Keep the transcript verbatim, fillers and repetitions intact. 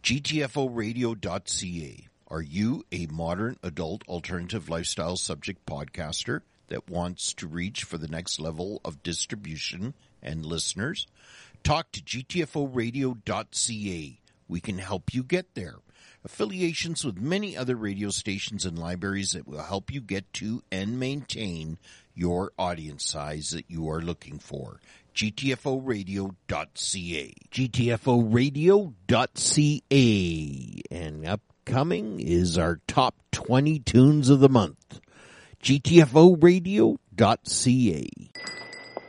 G T F O radio dot C A. Are you a modern adult alternative lifestyle subject podcaster that wants to reach for the next level of distribution and listeners? Talk to G T F O radio dot C A. We can help you get there. Affiliations with many other radio stations and libraries that will help you get to and maintain your audience size that you are looking for. G T F O radio dot C A. G T F O radio dot C A. And upcoming is our top twenty tunes of the month. G T F O radio dot C A.